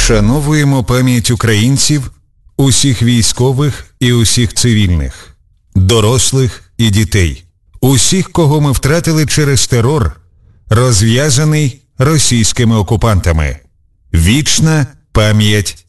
Вшановуємо пам'ять українців, усіх військових і усіх цивільних, дорослих і дітей, усіх, кого ми втратили через терор, розв'язаний російськими окупантами. Вічна пам'ять